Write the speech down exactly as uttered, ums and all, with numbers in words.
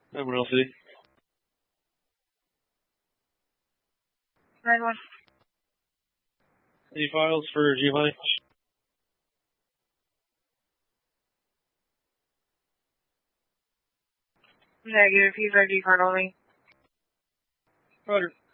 Everyone else City. nine one. Any files for Giovanni? Negative, he's our G card only. Roger.